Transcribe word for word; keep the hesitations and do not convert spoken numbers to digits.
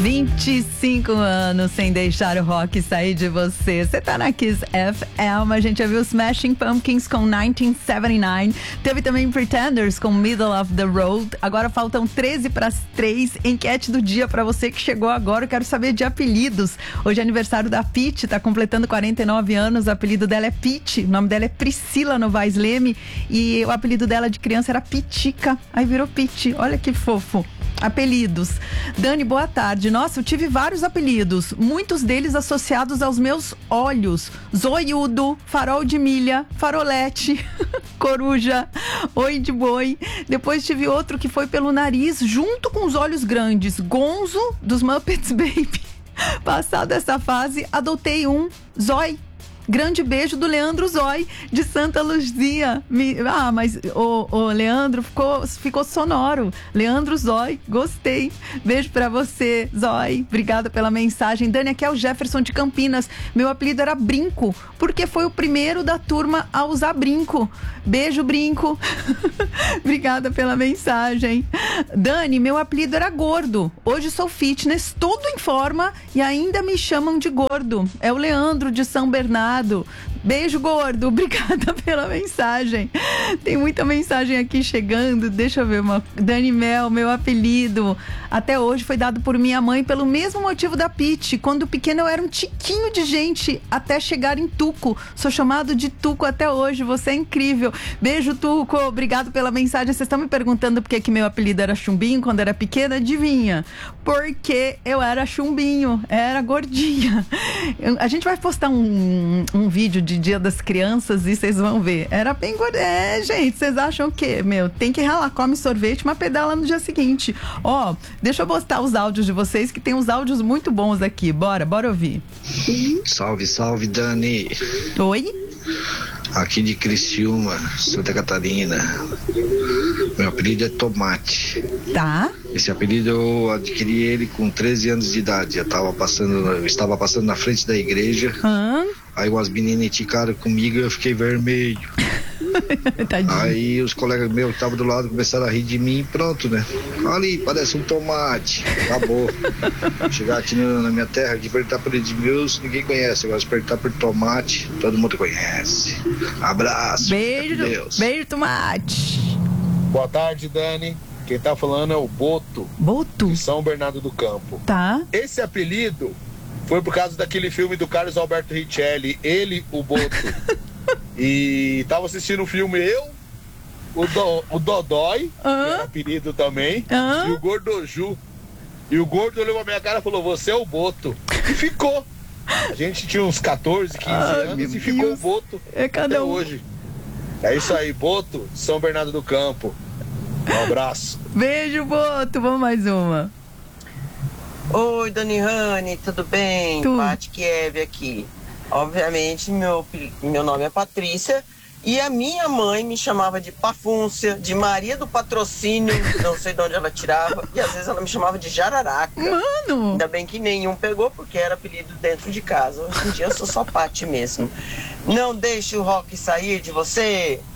vinte e cinco anos sem deixar o rock sair de você. Você tá na Kiss F M. A gente já viu Smashing Pumpkins com nineteen seventy-nine. Teve também Pretenders com Middle of the Road. Agora faltam treze para as três. Enquete do dia para você que chegou agora. Eu quero saber de apelidos. Hoje é aniversário da Pitty, tá completando quarenta e nove anos. O apelido dela é Pitty. O nome dela é Priscila Novaes Leme. E o apelido dela de criança era Pitica. Aí virou Pitty. Olha que fofo. Apelidos. Dani, boa tarde. Nossa, eu tive vários apelidos, muitos deles associados aos meus olhos. Zoiudo, farol de milha, farolete, coruja, oi de boi. Depois tive outro que foi pelo nariz, junto com os olhos grandes. Gonzo, dos Muppets Baby. Passada essa fase, adotei um Zói. Grande beijo do Leandro Zói, de Santa Luzia. Me... Ah, mas o, o Leandro ficou, ficou sonoro. Leandro Zói, gostei. Beijo pra você, Zói. Obrigada pela mensagem. Dani, aqui é o Jefferson de Campinas. Meu apelido era Brinco, porque foi o primeiro da turma a usar brinco. Beijo, Brinco. Obrigada pela mensagem. Dani, meu apelido era Gordo. Hoje sou fitness, tudo em forma e ainda me chamam de gordo. É o Leandro de São Bernardo. Beijo, gordo. Obrigada pela mensagem. Tem muita mensagem aqui chegando. Deixa eu ver uma. Dani Mel, meu apelido até hoje foi dado por minha mãe pelo mesmo motivo da Pitty. Quando pequena eu era um tiquinho de gente até chegar em Tuco. Sou chamado de Tuco até hoje. Você é incrível. Beijo, Tuco. Obrigado pela mensagem. Vocês estão me perguntando por que que meu apelido era Chumbinho quando era pequena? Adivinha? Porque eu era chumbinho. Era gordinha. A gente vai postar um um vídeo de Dia das Crianças e vocês vão ver. Era bem gordo. É, gente, vocês acham o quê? Meu, tem que ralar, come sorvete, mas pedala no dia seguinte. Ó, deixa eu postar os áudios de vocês, que tem uns áudios muito bons aqui. Bora, bora ouvir. Salve, salve, Dani. Oi? Aqui de Criciúma, Santa Catarina. Meu apelido é Tomate. Tá. Esse apelido eu adquiri ele com treze anos de idade. Eu tava passando, eu estava passando na frente da igreja. Hã? Aí umas meninas eticaram comigo e eu fiquei vermelho. Aí os colegas meus que estavam do lado começaram a rir de mim e pronto, né? Ali, parece um tomate. Acabou. Chegar aqui na, na minha terra, de perguntar por eles meus, ninguém conhece. Agora, se perguntar por tomate, todo mundo conhece. Abraço. Beijo, Deus. Beijo, Tomate. Boa tarde, Dani. Quem tá falando é o Boto. Boto? De São Bernardo do Campo. Tá. Esse apelido foi por causa daquele filme do Carlos Alberto Richelli, ele, o Boto. E tava assistindo o filme eu, o, Do, o Dodói, ah? que era apelido também, ah? e o Gordoju. E o Gordo olhou pra minha cara e falou, você é o Boto. E ficou. A gente tinha uns catorze, quinze ah, anos e ficou o Boto é cada até um. hoje. É isso aí, Boto, São Bernardo do Campo. Um abraço. Beijo, Boto. Vamos mais uma. Oi, Dani Rani, tudo bem? Tu... Paty Kiev aqui. Obviamente, meu, meu nome é Patrícia e a minha mãe me chamava de Pafúncia, de Maria do Patrocínio, não sei de onde ela tirava, e às vezes ela me chamava de Jararaca. Mano! Ainda bem que nenhum pegou, porque era apelido dentro de casa. Hoje em dia eu sou só Paty mesmo. Não deixe o rock sair de você.